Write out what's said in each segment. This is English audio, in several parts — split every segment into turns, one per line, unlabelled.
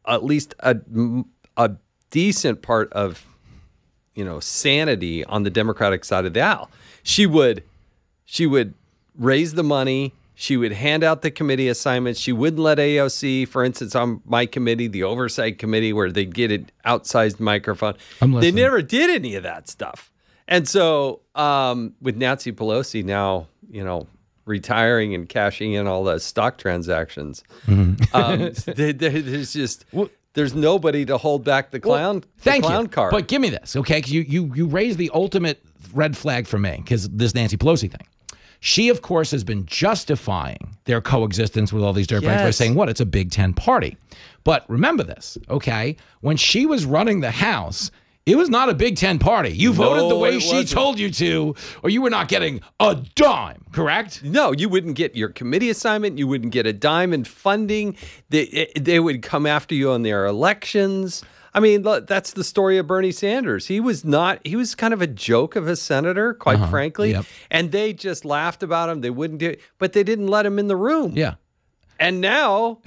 at least a decent part of, sanity on the Democratic side of the aisle. She would raise the money. She would hand out the committee assignments. She wouldn't let AOC, for instance, on my committee, the oversight committee, where they get an outsized microphone. They never did any of that stuff. And so with Nancy Pelosi now, retiring and cashing in all the stock transactions, there's nobody to hold back the clown card.
But give me this, okay? Because you raised the ultimate red flag for me, because this Nancy Pelosi thing. She, of course, has been justifying their coexistence with all these dirtbags by saying, it's a Big Ten party. But remember this, okay? When she was running the House, it was not a Big Ten party. You voted the way she told you to, or you were not getting a dime, correct?
No, you wouldn't get your committee assignment. You wouldn't get a dime in funding. They would come after you on their elections. I mean, that's the story of Bernie Sanders. He was kind of a joke of a senator, quite frankly.
Yep.
And they just laughed about him. They wouldn't do it, but they didn't let him in the room.
Yeah.
And now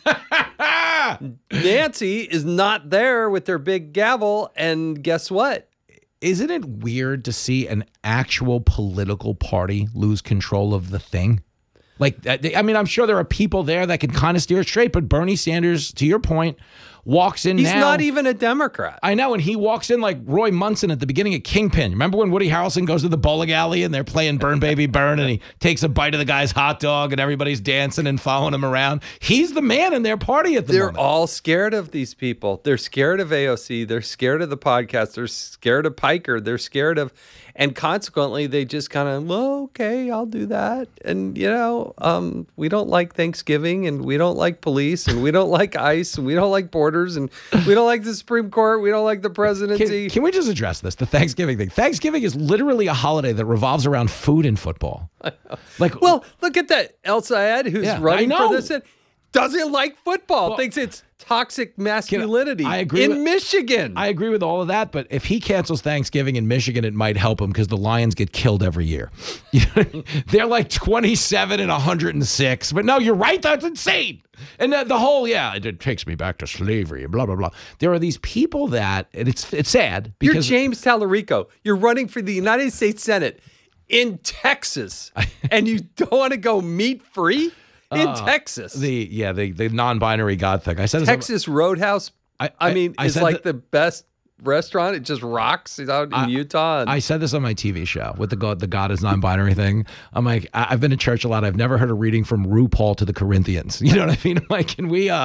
Nancy is not there with their big gavel. And guess what?
Isn't it weird to see an actual political party lose control of the thing? Like, I mean, I'm sure there are people there that can kind of steer it straight, but Bernie Sanders, to your point, walks in
He's
now.
not even a Democrat.
I know, and he walks in like Roy Munson at the beginning of Kingpin. Remember when Woody Harrelson goes to the bowling alley and they're playing Burn Baby Burn and he takes a bite of the guy's hot dog and everybody's dancing and following him around? He's the man in their party at the moment.
They're all scared of these people. They're scared of AOC. They're scared of the podcast. They're scared of Piker. They're scared of... And consequently, they just kind of, okay, I'll do that. And, we don't like Thanksgiving, and we don't like police, and we don't like ICE, and we don't like borders, and we don't like the Supreme Court. We don't like the presidency.
Can we just address this, the Thanksgiving thing? Thanksgiving is literally a holiday that revolves around food and football.
Well, look at that. El Sayed, who's running for this, doesn't like football, thinks it's toxic masculinity in Michigan.
I agree with all of that, but if he cancels Thanksgiving in Michigan, it might help him because the Lions get killed every year. They're like 27 and 106. But no, you're right. That's insane. And the whole, it takes me back to slavery and blah, blah, blah. There are these people that, and it's sad. Because
you're James Tallarico. You're running for the United States Senate in Texas, and you don't want to go meat-free? In Texas.
The non-binary God thing. I said
Texas Roadhouse, is like the best restaurant. It just rocks. It's out in Utah.
I said this on my TV show with the God is non-binary thing. I'm like, I've been to church a lot. I've never heard a reading from RuPaul to the Corinthians. You know what I mean? I'm like, can we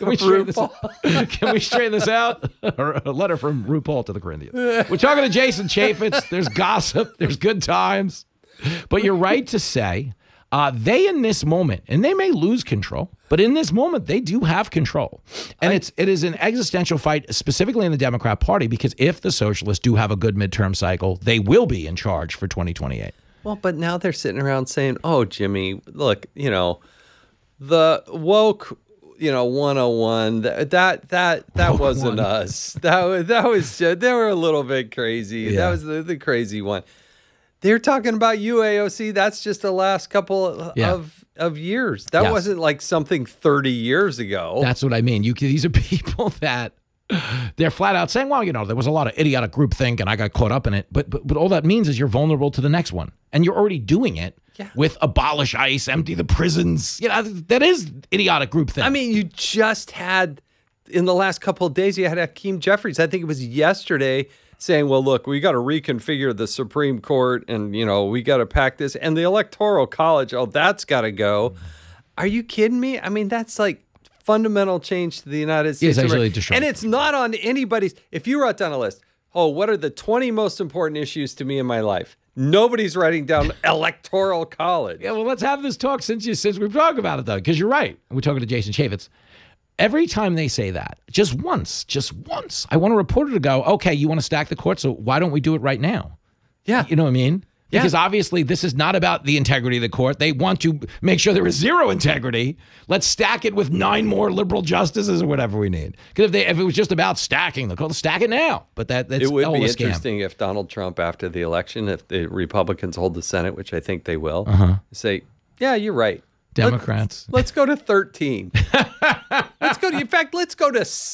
straighten this out? Or a letter from RuPaul to the Corinthians. We're talking to Jason Chaffetz. There's gossip. There's good times. But you're right to say, they in this moment, and they may lose control, but in this moment, they do have control. And it is an existential fight, specifically in the Democrat Party, because if the socialists do have a good midterm cycle, they will be in charge for 2028.
Well, but now they're sitting around saying, Jimmy, look, the woke, 101, that wasn't us. That was just, they were a little bit crazy. Yeah. That was the crazy one. They're talking about AOC. That's just the last couple of years. That wasn't like something 30 years ago.
That's what I mean. These are people that they're flat out saying, there was a lot of idiotic groupthink and I got caught up in it. But all that means is you're vulnerable to the next one. And you're already doing it with abolish ICE, empty the prisons. That is idiotic groupthink.
I mean, you just had, in the last couple of days, you had Hakeem Jeffries. I think it was yesterday, saying, well, look, we got to reconfigure the Supreme Court and, we got to pack this. And the Electoral College, that's got to go. Are you kidding me? I mean, that's like fundamental change to the United States.
It's actually destroyed.
And it's not on anybody's. If you wrote down a list, what are the 20 most important issues to me in my life? Nobody's writing down Electoral College.
Yeah, well, let's have this talk since we've talked about it, though, because you're right. We're talking to Jason Chaffetz. Every time they say that, just once, I want a reporter to go, okay, you want to stack the court, so why don't we do it right now?
Yeah.
You know what I mean? Because obviously this is not about the integrity of the court. They want to make sure there is zero integrity. Let's stack it with 9 more liberal justices or whatever we need. Because if it was just about stacking the court, stack it now. But that's
it would be interesting if Donald Trump, after the election, if the Republicans hold the Senate, which I think they will, say, yeah, you're right.
Democrats.
Let's go to 13. Let's go to